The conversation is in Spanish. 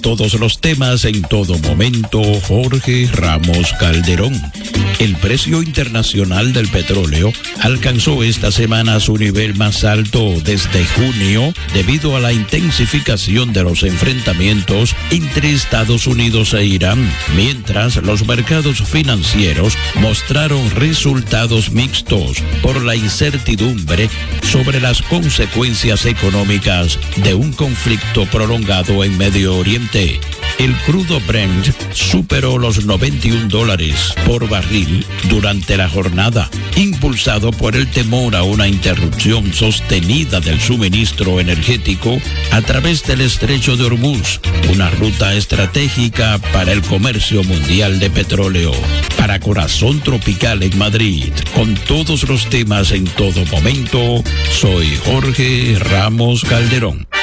todos los temas en todo momento, Jorge Ramos Calderón. El precio internacional del petróleo alcanzó esta semana su nivel más alto desde junio debido a la intensificación de los enfrentamientos entre Estados Unidos e Irán, mientras los mercados financieros mostraron resultados mixtos por la incertidumbre sobre las consecuencias económicas de un conflicto prolongado en Medio Oriente. El crudo Brent superó los $91 por barril durante la jornada, impulsado por el temor a una interrupción sostenida del suministro energético a través del Estrecho de Hormuz, una ruta estratégica para el comercio mundial de petróleo. Para Corazón Tropical en Madrid, con todos los temas en todo momento, soy Jorge Ramos Calderón.